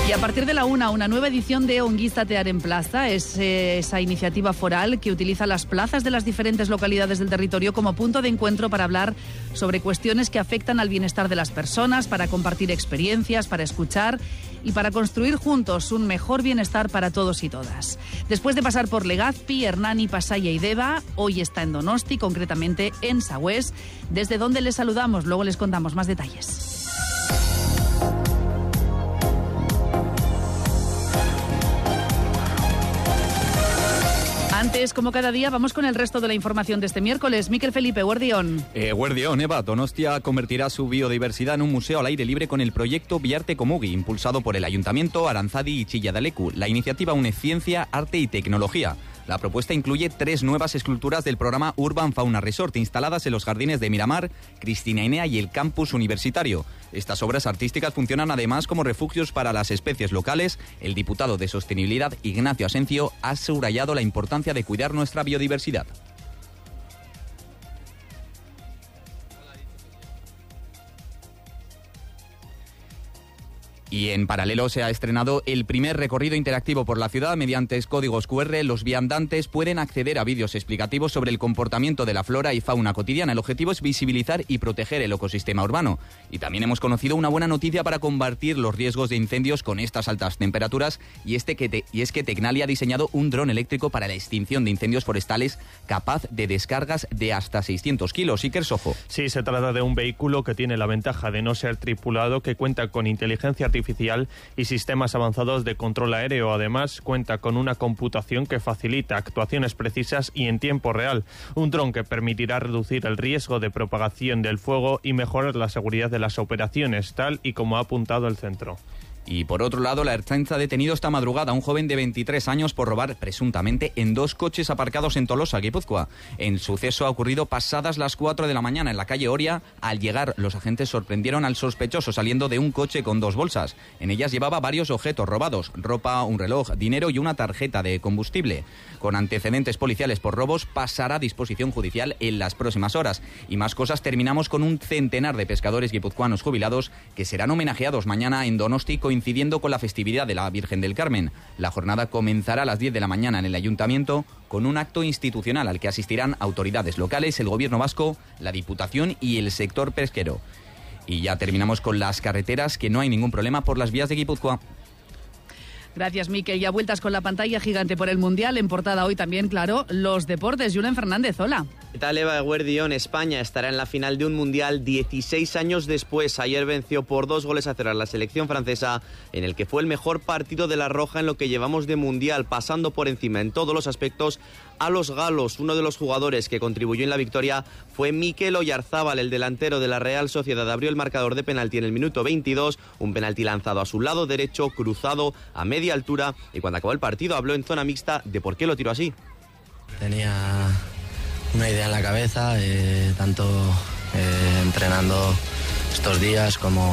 Y a partir de la una nueva edición de Ongizatear en Plaza, es esa iniciativa foral que utiliza las plazas de las diferentes localidades del territorio como punto de encuentro para hablar sobre cuestiones que afectan al bienestar de las personas, para compartir experiencias, para escuchar y para construir juntos un mejor bienestar para todos y todas. Después de pasar por Legazpi, Hernani, Pasaia y Deva, hoy está en Donosti, concretamente en Sagüés, desde donde les saludamos. Luego les contamos más detalles. Antes, como cada día, vamos con el resto de la información de este miércoles. Mikel Felipe, Guardión. Guardión, Eva. Donostia convertirá su biodiversidad en un museo al aire libre con el proyecto Biarte Komugi, impulsado por el Ayuntamiento, Aranzadi y Chilladalecu. La iniciativa une ciencia, arte y tecnología. La propuesta incluye 3 nuevas esculturas del programa Urban Fauna Resort, instaladas en los jardines de Miramar, Cristina Enea y el campus universitario. Estas obras artísticas funcionan además como refugios para las especies locales. El diputado de Sostenibilidad, Ignacio Asencio, ha subrayado la importancia de cuidar nuestra biodiversidad. Y en paralelo se ha estrenado el primer recorrido interactivo por la ciudad. Mediante códigos QR, los viandantes pueden acceder a vídeos explicativos sobre el comportamiento de la flora y fauna cotidiana. El objetivo es visibilizar y proteger el ecosistema urbano. Y también hemos conocido una buena noticia para combatir los riesgos de incendios con estas altas temperaturas, y es que Tecnalia ha diseñado un dron eléctrico para la extinción de incendios forestales capaz de descargas de hasta 600 kilos. Iker Sojo. Sí, se trata de un vehículo que tiene la ventaja de no ser tripulado, que cuenta con inteligencia artificial y sistemas avanzados de control aéreo. Además, cuenta con una computación que facilita actuaciones precisas y en tiempo real. Un dron que permitirá reducir el riesgo de propagación del fuego y mejorar la seguridad de las operaciones, tal y como ha apuntado el centro. Y por otro lado, la Ertzaintza ha detenido esta madrugada a un joven de 23 años por robar presuntamente en 2 coches aparcados en Tolosa, Guipúzcoa. El suceso ha ocurrido pasadas las 4 de la mañana en la calle Oria. Al llegar, los agentes sorprendieron al sospechoso saliendo de un coche con 2 bolsas. En ellas llevaba varios objetos robados: ropa, un reloj, dinero y una tarjeta de combustible. Con antecedentes policiales por robos, pasará a disposición judicial en las próximas horas. Y más cosas, terminamos con un centenar de pescadores guipuzcoanos jubilados que serán homenajeados mañana en Donosti, coincidiendo con la festividad de la Virgen del Carmen. La jornada comenzará a las 10 de la mañana en el Ayuntamiento con un acto institucional al que asistirán autoridades locales, el Gobierno vasco, la Diputación y el sector pesquero. Y ya terminamos con las carreteras, que no hay ningún problema por las vías de Guipúzcoa. Gracias, Mikel. Ya vueltas con la pantalla gigante por el Mundial. En portada hoy también, claro, los deportes. Julen Fernández, hola. ¿Qué tal, Eva? Guardión? España estará en la final de un Mundial 16 años después. Ayer venció por 2-0 a la selección francesa, en el que fue el mejor partido de la Roja en lo que llevamos de Mundial, pasando por encima en todos los aspectos a los galos. Uno de los jugadores que contribuyó en la victoria fue Mikel Oyarzábal, el delantero de la Real Sociedad. Abrió el marcador de penalti en el minuto 22, un penalti lanzado a su lado derecho, cruzado a media altura, y cuando acabó el partido habló en zona mixta de por qué lo tiró así. Tenía una idea en la cabeza, tanto entrenando estos días como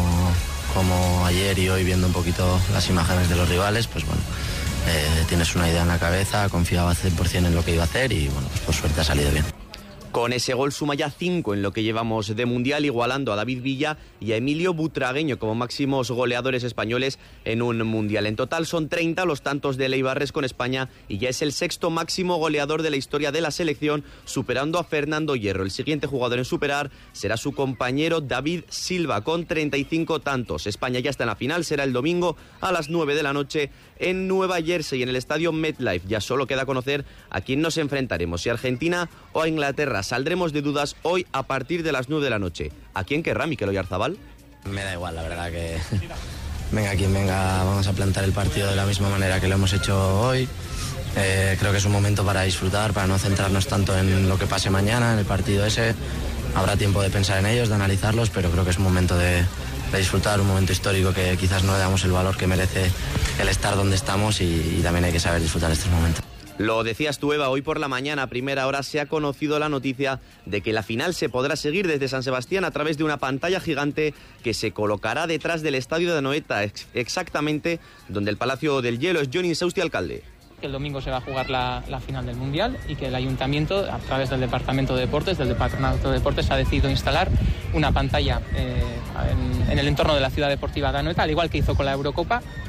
ayer y hoy, viendo un poquito las imágenes de los rivales, pues bueno, tienes una idea en la cabeza, confiaba 100% en lo que iba a hacer y bueno, pues por suerte ha salido bien. Con ese gol suma ya 5 en lo que llevamos de Mundial, igualando a David Villa y a Emilio Butragueño como máximos goleadores españoles en un Mundial. En total son 30 los tantos de Leibarres con España y ya es el 6º máximo goleador de la historia de la selección, superando a Fernando Hierro. El siguiente jugador en superar será su compañero David Silva con 35 tantos. España ya está en la final, será el domingo a las 9 de la noche en Nueva Jersey, en el estadio MetLife. Ya solo queda conocer a quién nos enfrentaremos, si a Argentina o a Inglaterra. Saldremos de dudas hoy a partir de las 9 de la noche. ¿A quién querrá Mikel Oyarzábal? Me da igual, la verdad, que venga quien venga, vamos a plantar el partido de la misma manera que lo hemos hecho hoy. Creo que es un momento para disfrutar, para no centrarnos tanto en lo que pase mañana, en el partido ese. Habrá tiempo de pensar en ellos, de analizarlos, pero creo que es un momento de disfrutar, un momento histórico que quizás no le damos el valor que merece el estar donde estamos, y también hay que saber disfrutar estos momentos. Lo decías tú, Eva, hoy por la mañana, a primera hora, se ha conocido la noticia de que la final se podrá seguir desde San Sebastián a través de una pantalla gigante que se colocará detrás del estadio de Anoeta, exactamente donde el Palacio del Hielo es. Johnny Insausti, alcalde. El domingo se va a jugar la final del Mundial y que el Ayuntamiento, a través del Departamento de Deportes, del Patronato de Deportes, ha decidido instalar una pantalla en el entorno de la ciudad deportiva de Anoeta, al igual que hizo con la Eurocopa,